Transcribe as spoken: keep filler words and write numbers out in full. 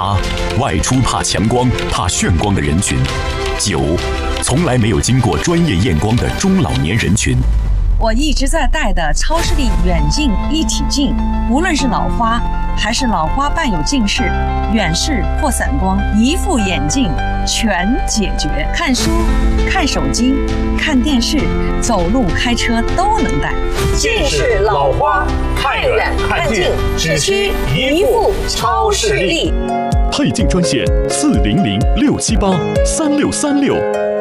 八，外出怕强光、怕眩光的人群；九，从来没有经过专业验光的中老年人群。 我一直在戴的超视力远近一体镜，无论是老花还是老花伴有近视、远视或散光，一副眼镜全解决。看书、看手机、看电视、走路、开车都能戴。 近视、老花、看远看近，只需一副超视力。 配镜专线：四零零六七八三六三六。